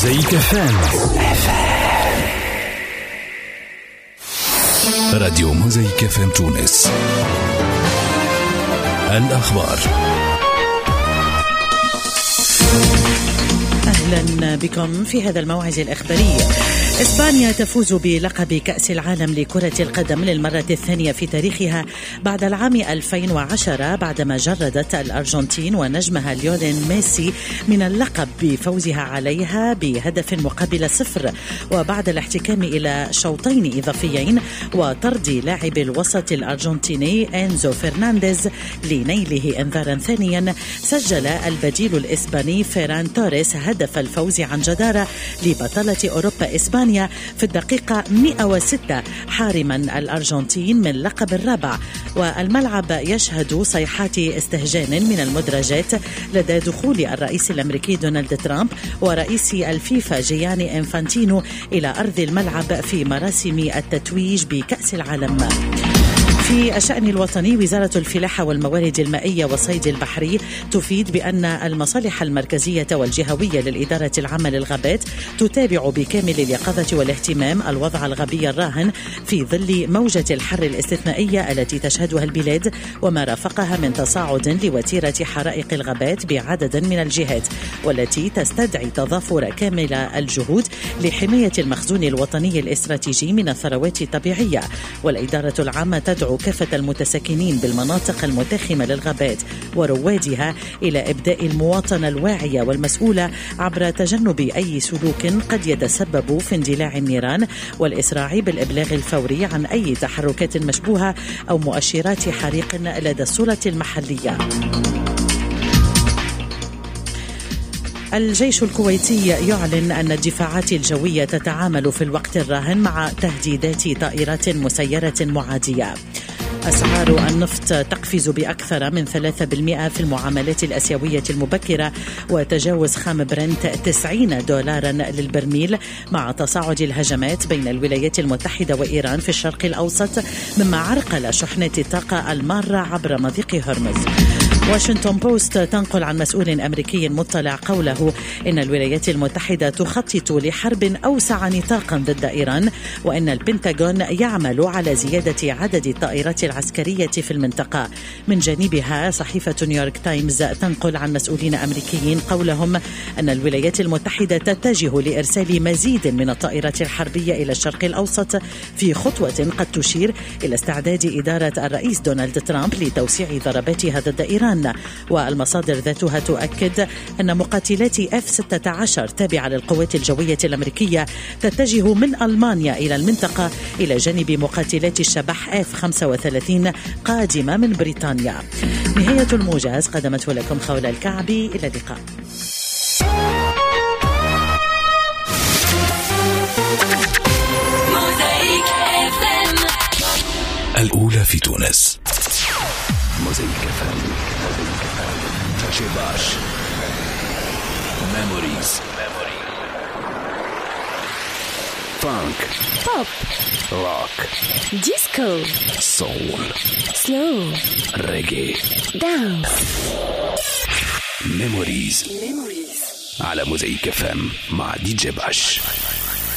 موزايك فام. راديو موزايك فام تونس. الأخبار. أهلا بكم في هذا الموعد الإخباري. إسبانيا تفوز بلقب كأس العالم لكرة القدم للمرة الثانية في تاريخها بعد العام 2010 بعدما جردت الأرجنتين ونجمها ليونيل ميسي من اللقب بفوزها عليها بهدف مقابل 0 وبعد الاحتكام إلى شوطين إضافيين وطرد لاعب الوسط الأرجنتيني إنزو فرنانديز لنيله إنذارا ثانيا، سجل البديل الإسباني فيران توريس هدف الفوز عن جدارة لبطلة أوروبا إسبانيا في الدقيقة 106 حارما الأرجنتين من لقب الرابع. والملعب يشهد صيحات استهجان من المدرجات لدى دخول الرئيس الأمريكي دونالد ترامب ورئيس الفيفا جياني إنفانتينو إلى أرض الملعب في مراسم التتويج بكأس العالم. في الشأن الوطني، وزارة الفلاحة والموارد المائية والصيد البحري تفيد بأن المصالح المركزية والجهوية للإدارة العامة للغابات تتابع بكامل اليقظة والاهتمام الوضع الغابي الراهن في ظل موجة الحر الاستثنائية التي تشهدها البلاد وما رافقها من تصاعد لوتيرة حرائق الغابات بعدد من الجهات، والتي تستدعي تضافر كامل الجهود لحماية المخزون الوطني الاستراتيجي من الثروات الطبيعية. والإدارة العامة تدعو كافة المتساكنين بالمناطق المتاخمة للغابات وروادها إلى إبداء المواطنة الواعية والمسؤولة عبر تجنب أي سلوك قد يتسبب في اندلاع النيران، والإسراع بالإبلاغ الفوري عن أي تحركات مشبوهة أو مؤشرات حريق لدى السلطة المحلية. الجيش الكويتي يعلن أن الدفاعات الجوية تتعامل في الوقت الراهن مع تهديدات طائرات مسيرة معادية. أسعار النفط تقفز بأكثر من 3% في المعاملات الأسيوية المبكرة وتجاوز خام برنت $90 للبرميل مع تصاعد الهجمات بين الولايات المتحدة وإيران في الشرق الأوسط، مما عرقل شحنات الطاقة المارة عبر مضيق هرمز. واشنطن بوست تنقل عن مسؤول أمريكي مطلع قوله إن الولايات المتحدة تخطط لحرب أوسع نطاقا ضد إيران، وإن البنتاغون يعمل على زيادة عدد الطائرات العسكرية في المنطقة. من جانبها صحيفة نيويورك تايمز تنقل عن مسؤولين أمريكيين قولهم أن الولايات المتحدة تتجه لإرسال مزيد من الطائرات الحربية إلى الشرق الأوسط في خطوة قد تشير إلى استعداد إدارة الرئيس دونالد ترامب لتوسيع ضرباتها ضد إيران. والمصادر ذاتها تؤكد أن مقاتلات F-16 تابعة للقوات الجوية الأمريكية تتجه من ألمانيا إلى المنطقة إلى جانب مقاتلات الشبح F-35 قادمة من بريطانيا. نهاية الموجز قدمته لكم خولة الكعبي. إلى اللقاء. الأولى في تونس. موزايك فام. شباش ميموريز فانك بوب روك ديسكو سول سلو ريجي دانس. ميموريز على موزايك فام مع دي جي باش.